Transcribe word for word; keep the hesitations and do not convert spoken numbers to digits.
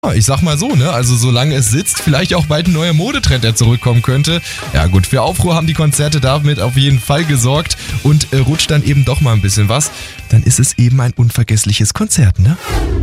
Ich sag mal so, ne? Also solange es sitzt, vielleicht auch bald ein neuer Modetrend, der zurückkommen könnte. Ja gut, für Aufruhr haben die Konzerte damit auf jeden Fall gesorgt und äh, rutscht dann eben doch mal ein bisschen was, dann ist es eben ein unvergessliches Konzert, ne?